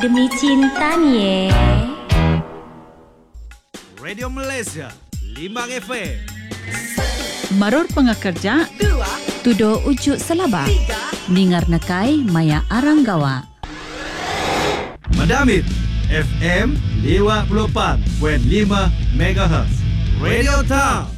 Demi cinta ni Radio Malaysia 5 FM. Maror pengakerja, tudo ujuk selaba, ningar nakai maya aranggawa. Madamit FM 54.5 MHz. Radio Town.